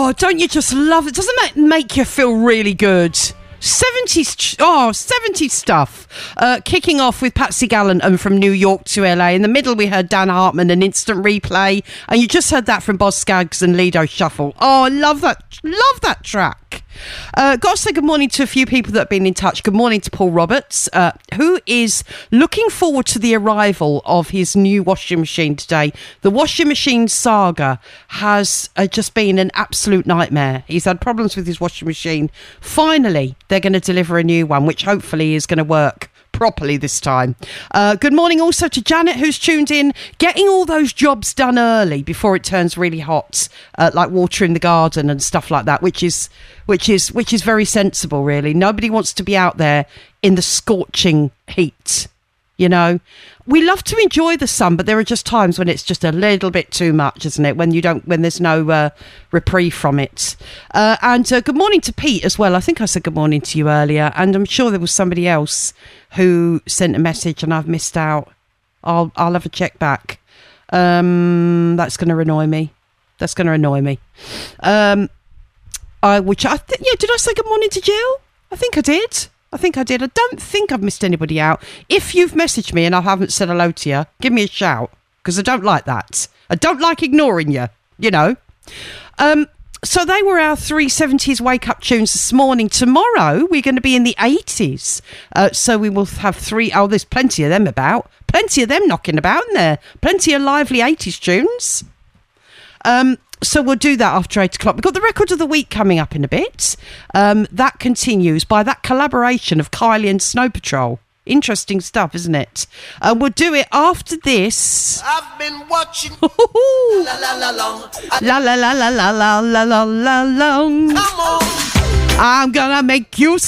Oh, don't you just love it? Doesn't that make you feel really good? 70s stuff. Kicking off with Patsy Gallant and From New York to LA. In the middle, we heard Dan Hartman and Instant Replay. And you just heard that from Boz Scaggs and Lido Shuffle. Oh, I love that track. Got to say good morning to a few people that have been in touch. Good morning to Paul Roberts, who is looking forward to the arrival of his new washing machine today. The washing machine saga has just been an absolute nightmare. He's had problems with his washing machine. Finally, they're going to deliver a new one, which hopefully is going to work properly this time. Good morning also to Janet, who's tuned in, getting all those jobs done early before it turns really hot, like watering the garden and stuff like that, which is very sensible, really. Nobody wants to be out there in the scorching heat, you know. We love to enjoy the sun, but there are just times when it's just a little bit too much, isn't it? When there's no reprieve from it. And good morning to Pete as well. I think I said good morning to you earlier, and I'm sure there was somebody else who sent a message and I've missed out. I'll have a check back. That's going to annoy me. Did I say good morning to Jill? I think I did. I don't think I've missed anybody out. If you've messaged me and I haven't said hello to you, give me a shout, because I don't like that. I don't like ignoring you, you know. So they were our 370s wake-up tunes this morning. Tomorrow, we're going to be in the 80s. So we will have there's plenty of them about. Plenty of them knocking about, isn't there? Plenty of lively 80s tunes. So we'll do that after 8 o'clock. We've got the record of the week coming up in a bit. That continues by that collaboration of Kylie and Snow Patrol. Interesting stuff, isn't it? We'll do it after this. I've been watching. La la la long. La la la la la la la la long. Come on. I'm gonna make you